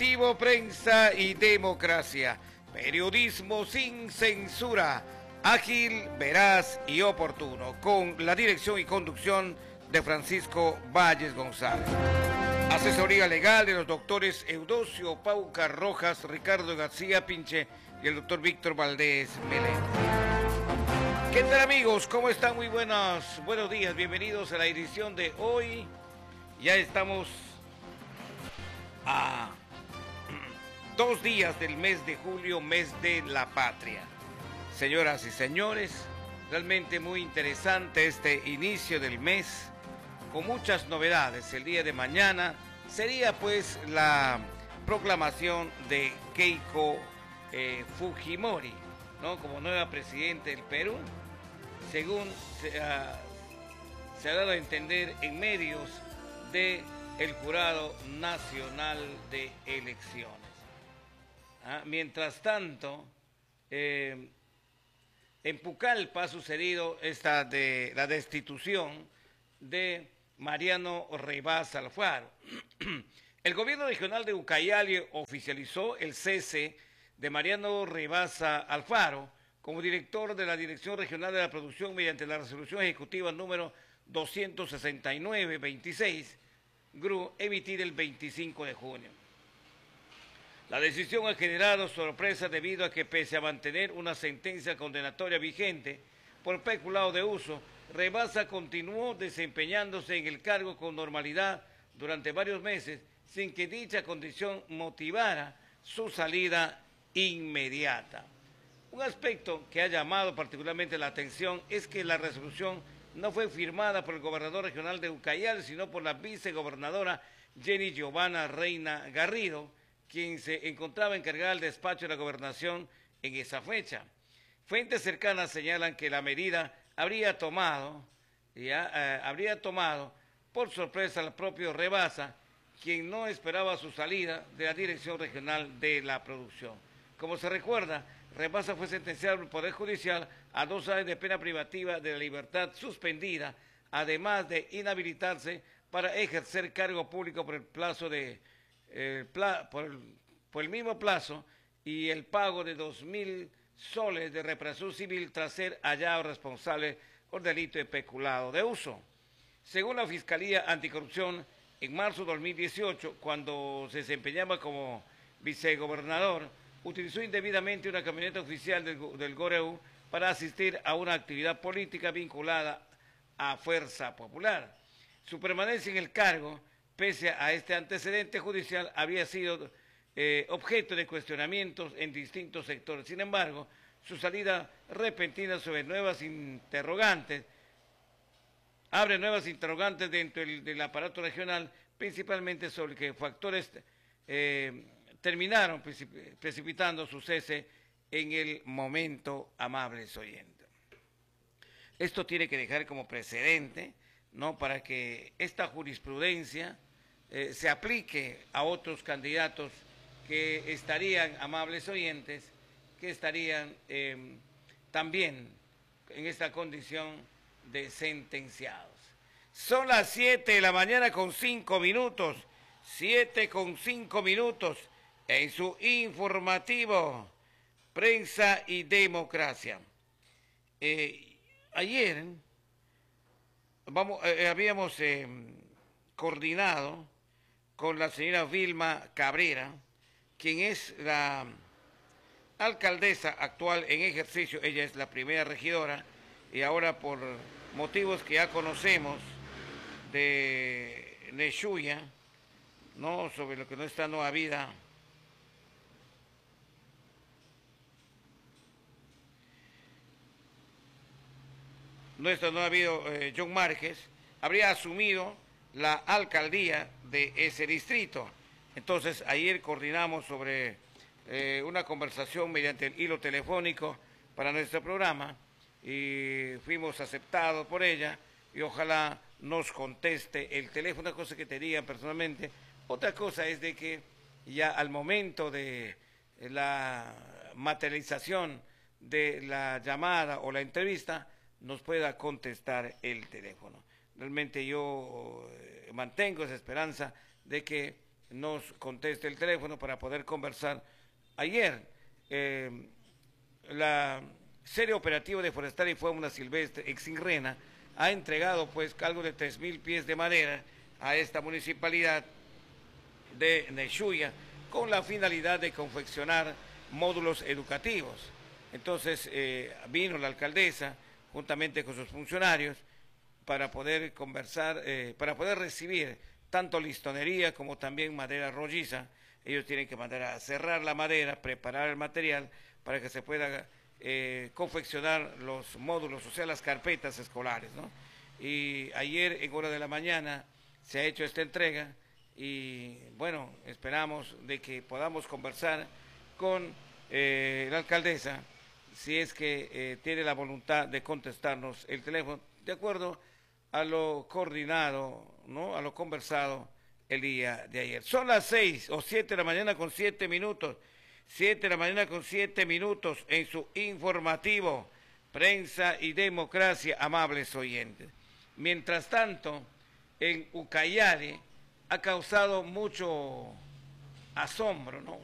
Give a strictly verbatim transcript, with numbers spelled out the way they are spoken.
Vivo Prensa y Democracia, periodismo sin censura, ágil, veraz y oportuno, con la dirección y conducción de Francisco Valles González. Asesoría legal de los doctores Eudosio Pauca Rojas, Ricardo García Pinche y el doctor Víctor Valdés Meléndez. ¿Qué tal, amigos? ¿Cómo están? Muy buenos, buenos días, bienvenidos a la edición de hoy. Ya estamos a dos días del mes de julio, mes de la patria. Señoras y señores, realmente muy interesante este inicio del mes, con muchas novedades. El día de mañana sería pues la proclamación de Keiko eh, Fujimori, ¿no?, como nueva presidenta del Perú, según se ha, se ha dado a entender en medios del Jurado Nacional de Elecciones. ¿Ah? Mientras tanto, eh, en Pucallpa ha sucedido esta de la destitución de Mariano Rivas Alfaro. El gobierno regional de Ucayali oficializó el cese de Mariano Rivas Alfaro como director de la Dirección Regional de la Producción mediante la resolución ejecutiva número doscientos sesenta y nueve veintiséis, G R U, emitida el veinticinco de junio. La decisión ha generado sorpresa debido a que, pese a mantener una sentencia condenatoria vigente por peculado de uso, Rivas continuó desempeñándose en el cargo con normalidad durante varios meses, sin que dicha condición motivara su salida inmediata. Un aspecto que ha llamado particularmente la atención es que la resolución no fue firmada por el gobernador regional de Ucayali, sino por la vicegobernadora Jenny Giovanna Reina Garrido, quien se encontraba encargada del despacho de la gobernación en esa fecha. Fuentes cercanas señalan que la medida habría tomado, ya, eh, habría tomado por sorpresa al propio Rivas, quien no esperaba su salida de la Dirección Regional de la Producción. Como se recuerda, Rivas fue sentenciado por el Poder Judicial a dos años de pena privativa de la libertad suspendida, además de inhabilitarse para ejercer cargo público por el plazo de eh, pla, por, el, por el mismo plazo y el pago de dos mil soles de reparación civil tras ser hallado responsable por delito de peculado de uso. Según la Fiscalía Anticorrupción, en marzo de dos mil dieciocho, cuando se desempeñaba como vicegobernador, utilizó indebidamente una camioneta oficial del, del G O R E U para asistir a una actividad política vinculada a Fuerza Popular. Su permanencia en el cargo, pese a este antecedente judicial, había sido eh, objeto de cuestionamientos en distintos sectores. Sin embargo, su salida repentina sobre nuevas interrogantes, abre nuevas interrogantes dentro del, del aparato regional, principalmente sobre qué factores eh, terminaron precipitando su cese en el momento, amables oyentes. Esto tiene que dejar como precedente, ¿no?, para que esta jurisprudencia eh, se aplique a otros candidatos que estarían, amables oyentes, que estarían eh, también en esta condición de sentenciados. Son las siete de la mañana con cinco minutos, siete con cinco minutos, en su informativo Prensa y Democracia. Eh, ayer vamos, eh, habíamos eh, coordinado con la señora Vilma Cabrera, quien es la alcaldesa actual en ejercicio. Ella es la primera regidora y ahora, por motivos que ya conocemos de Neshuya, no, sobre lo que no está Nueva Vida, nuestro no ha habido eh, John Márquez, habría asumido la alcaldía de ese distrito. Entonces, ayer coordinamos sobre eh, una conversación mediante el hilo telefónico para nuestro programa y fuimos aceptados por ella y ojalá nos conteste el teléfono. Una cosa que te digan personalmente, otra cosa es de que ya al momento de la materialización de la llamada o la entrevista nos pueda contestar el teléfono. Realmente yo eh, mantengo esa esperanza de que nos conteste el teléfono para poder conversar. Ayer, eh, la Serie Operativa de Forestal y Fauna Silvestre, Exinrena, ha entregado pues algo de tres mil pies de madera a esta municipalidad de Nechúa con la finalidad de confeccionar módulos educativos. Entonces eh, vino la alcaldesa juntamente con sus funcionarios para poder conversar, eh, para poder recibir tanto listonería como también madera rolliza. Ellos tienen que mandar a cerrar la madera, preparar el material para que se pueda eh, confeccionar los módulos, o sea, las carpetas escolares, ¿no? Y ayer en hora de la mañana se ha hecho esta entrega y bueno, esperamos de que podamos conversar con eh, la alcaldesa si es que eh, tiene la voluntad de contestarnos el teléfono, de acuerdo a lo coordinado, ¿no? A lo conversado el día de ayer. Son las seis o siete de la mañana con siete minutos, siete de la mañana con siete minutos en su informativo Prensa y Democracia, amables oyentes. Mientras tanto, en Ucayali ha causado mucho asombro, ¿no?